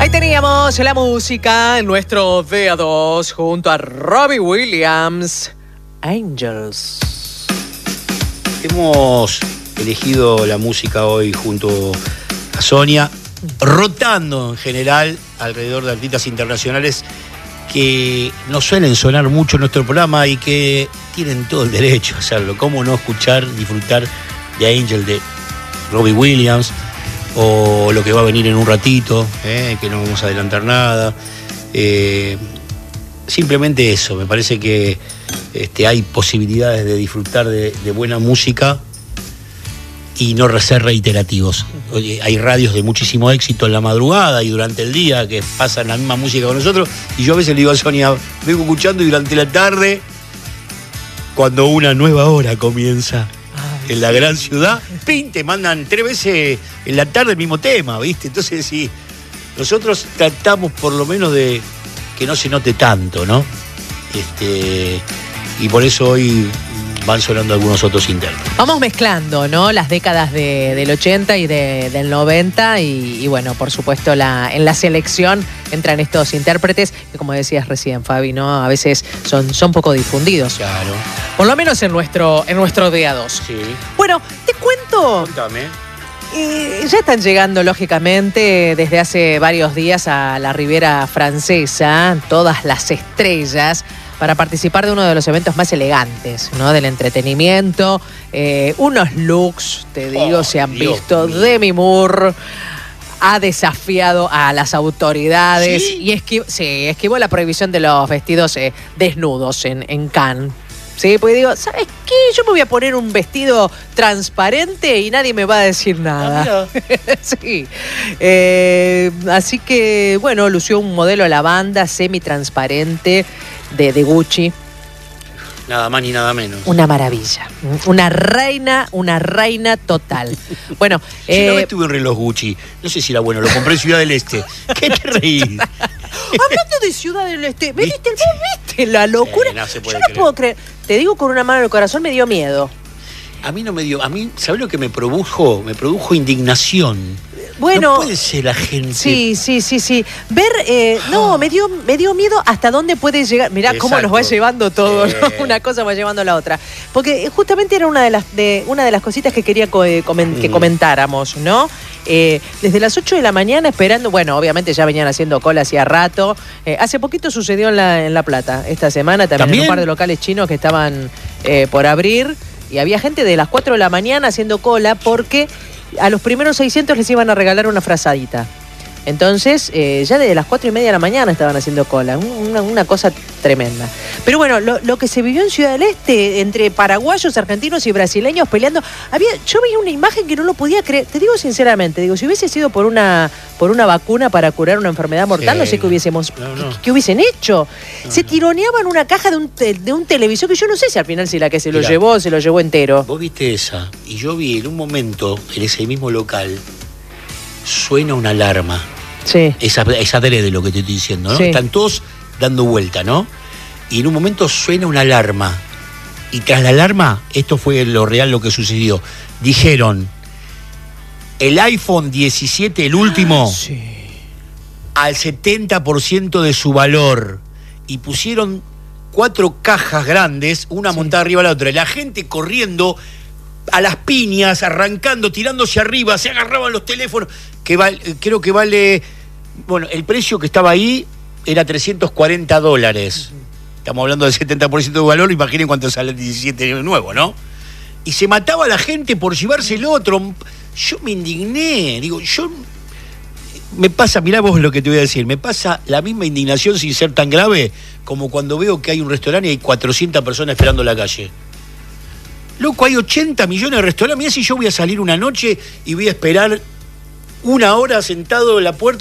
Ahí teníamos la música en nuestro VA2 junto a Robbie Williams, Angels. Hemos elegido la música hoy junto a Sonia, rotando en general alrededor de artistas internacionales que no suelen sonar mucho en nuestro programa y que tienen todo el derecho a hacerlo. ¿Cómo no escuchar, disfrutar de Angel de Robbie Williams? O lo que va a venir en un ratito, que no vamos a adelantar nada. Simplemente eso, me parece que hay posibilidades de disfrutar de buena música y no ser reiterativos. Oye, hay radios de muchísimo éxito en la madrugada y durante el día que pasan la misma música con nosotros, y yo a veces le digo a Sonia, vengo escuchando y durante la tarde, cuando una nueva hora comienza en la gran ciudad, ¡pin!, te mandan 3 veces en la tarde el mismo tema, ¿viste? Entonces sí, nosotros tratamos por lo menos de que no se note tanto, ¿no? Y por eso hoy van sonando algunos otros intérpretes. Vamos mezclando, ¿no? Las décadas del 80 y del 90 y bueno, por supuesto en la selección entran estos intérpretes que, como decías recién, Fabi, ¿no? A veces son poco difundidos. Claro. Por lo menos en nuestro DA2. Sí. Bueno, te cuento. Contame. Ya están llegando, lógicamente, desde hace varios días a la Riviera Francesa todas las estrellas para participar de uno de los eventos más elegantes, ¿no? Del entretenimiento. Unos looks, te digo, se han visto. Demi Moore ha desafiado a las autoridades. ¿Sí? Y esquivó la prohibición de los vestidos desnudos en Cannes. Sí, porque digo, ¿sabes qué? Yo me voy a poner un vestido transparente y nadie me va a decir nada. Sí. Así que, bueno, lució un modelo lavanda semi-transparente de Gucci. Nada más ni nada menos. Una maravilla. Una reina total. Bueno. Yo una vez tuve un reloj Gucci. No sé si era bueno, lo compré en Ciudad del Este. ¿Qué te reís? Hablando de Ciudad del Este, ¿vos viste la locura? No se puede Yo no puedo creer. Te digo con una mano en el corazón, me dio miedo. A mí no me dio. A mí, ¿sabés lo que me produjo? Me produjo indignación. Bueno, no puede ser la gente. Sí. Ver, me dio miedo hasta dónde puede llegar. Mirá cómo nos va llevando todo, ¿no? Una cosa va llevando a la otra. Porque justamente era una de las cositas que quería que comentáramos, ¿no? Desde las 8 de la mañana esperando, bueno, obviamente ya venían haciendo cola hacía rato. Hace poquito sucedió en La Plata, esta semana también en un par de locales chinos que estaban por abrir. Y había gente de las 4 de la mañana haciendo cola porque a los primeros 600 les iban a regalar una frazadita. Entonces, ya desde las 4:30 de la mañana estaban haciendo cola. Una cosa tremenda. Pero bueno, lo que se vivió en Ciudad del Este, entre paraguayos, argentinos y brasileños peleando, yo veía una imagen que no lo podía creer. Te digo sinceramente, si hubiese sido por una vacuna para curar una enfermedad mortal, no sé qué hubiésemos, qué hubiesen hecho. Se tironeaban una caja de un televisor que yo no sé si al final se lo llevó entero. Vos viste esa, y yo vi en un momento, en ese mismo local, suena una alarma. Sí. Es adrede lo que te estoy diciendo, ¿no? Sí. Están todos dando vuelta, ¿no? Y en un momento suena una alarma. Y tras la alarma, esto fue lo real, lo que sucedió. Dijeron, el iPhone 17, el último, al 70% de su valor. Y pusieron 4 cajas grandes, una montada arriba de la otra. Y la gente corriendo a las piñas, arrancando, tirándose arriba, se agarraban los teléfonos, creo que vale, bueno, el precio que estaba ahí era $340. Estamos hablando del 70% de valor, imaginen cuánto sale el 17 nuevo, ¿no? Y se mataba a la gente por llevarse el otro. Yo me indigné, me pasa, mirá vos lo que te voy a decir, me pasa la misma indignación sin ser tan grave como cuando veo que hay un restaurante y hay 400 personas esperando en la calle. Loco, hay 80 millones de restaurantes. Mirá si yo voy a salir una noche y voy a esperar 1 hora sentado en la puerta